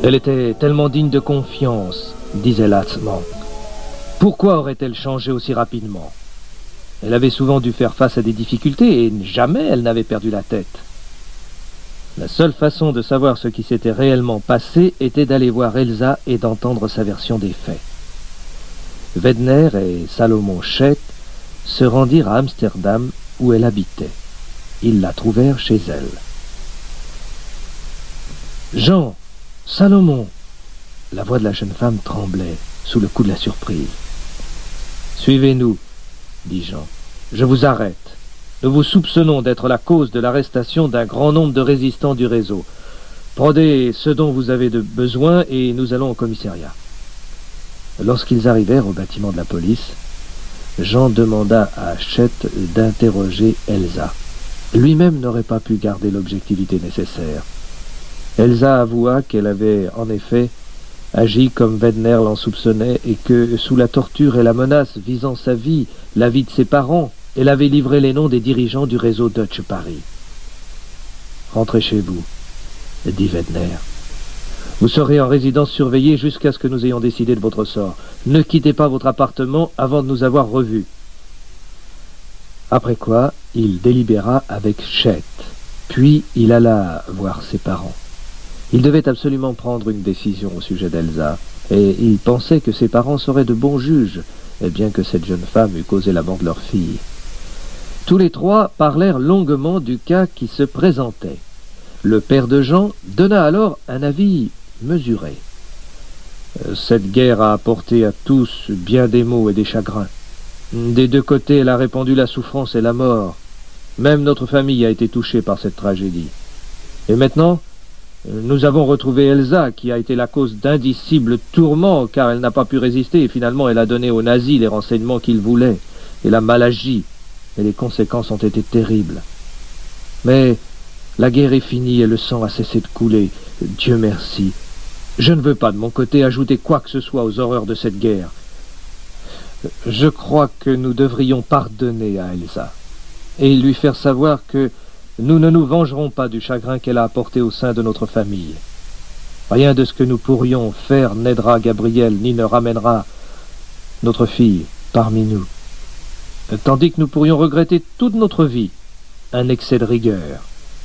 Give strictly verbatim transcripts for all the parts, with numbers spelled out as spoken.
Elle était tellement digne de confiance, disait Latsman. Pourquoi aurait-elle changé aussi rapidement? Elle avait souvent dû faire face à des difficultés et jamais elle n'avait perdu la tête. La seule façon de savoir ce qui s'était réellement passé était d'aller voir Elsa et d'entendre sa version des faits. Wedner et Salomon Schett se rendirent à Amsterdam où elle habitait. Ils la trouvèrent chez elle. « Jean, Salomon !» La voix de la jeune femme tremblait sous le coup de la surprise. « Suivez-nous, » dit Jean. « Je vous arrête. Nous vous soupçonnons d'être la cause de l'arrestation d'un grand nombre de résistants du réseau. Prenez ce dont vous avez de besoin et nous allons au commissariat. » Lorsqu'ils arrivèrent au bâtiment de la police, Jean demanda à Schett d'interroger Elsa. Lui-même n'aurait pas pu garder l'objectivité nécessaire. Elsa avoua qu'elle avait, en effet, agi comme Wedner l'en soupçonnait et que, sous la torture et la menace visant sa vie, la vie de ses parents, elle avait livré les noms des dirigeants du réseau Deutsche Paris. « Rentrez chez vous, » dit Wedner. « Vous serez en résidence surveillée jusqu'à ce que nous ayons décidé de votre sort. Ne quittez pas votre appartement avant de nous avoir revus. » Après quoi, il délibéra avec Schett, puis il alla voir ses parents. Il devait absolument prendre une décision au sujet d'Elsa, et il pensait que ses parents seraient de bons juges, et bien que cette jeune femme eût causé la mort de leur fille. Tous les trois parlèrent longuement du cas qui se présentait. Le père de Jean donna alors un avis mesuré. Cette guerre a apporté à tous bien des maux et des chagrins. Des deux côtés, elle a répandu la souffrance et la mort. Même notre famille a été touchée par cette tragédie. Et maintenant, nous avons retrouvé Elsa, qui a été la cause d'indicibles tourments, car elle n'a pas pu résister, et finalement elle a donné aux nazis les renseignements qu'ils voulaient, et la mal agi, et les conséquences ont été terribles. Mais la guerre est finie et le sang a cessé de couler, Dieu merci. Je ne veux pas de mon côté ajouter quoi que ce soit aux horreurs de cette guerre. Je crois que nous devrions pardonner à Elsa, et lui faire savoir que nous ne nous vengerons pas du chagrin qu'elle a apporté au sein de notre famille. Rien de ce que nous pourrions faire n'aidera Gabriel, ni ne ramènera notre fille parmi nous. Tandis que nous pourrions regretter toute notre vie un excès de rigueur.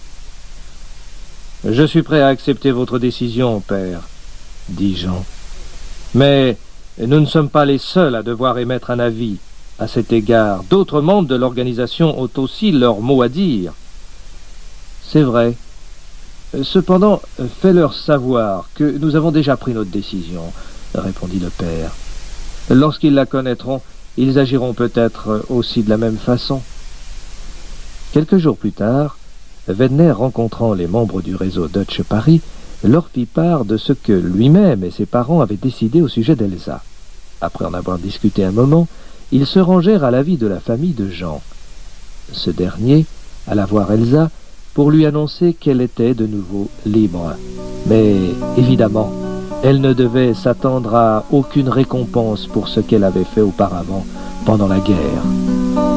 « Je suis prêt à accepter votre décision, père, » dit Jean. « Mais nous ne sommes pas les seuls à devoir émettre un avis à cet égard. D'autres membres de l'organisation ont aussi leur mot à dire. » « C'est vrai. Cependant, fais-leur savoir que nous avons déjà pris notre décision, » répondit le père. « Lorsqu'ils la connaîtront, ils agiront peut-être aussi de la même façon. » Quelques jours plus tard, Wedner, rencontrant les membres du réseau Deutsche Paris, leur fit part de ce que lui-même et ses parents avaient décidé au sujet d'Elsa. Après en avoir discuté un moment, ils se rangèrent à l'avis de la famille de Jean. Ce dernier alla voir Elsa pour lui annoncer qu'elle était de nouveau libre. Mais, évidemment, elle ne devait s'attendre à aucune récompense pour ce qu'elle avait fait auparavant pendant la guerre.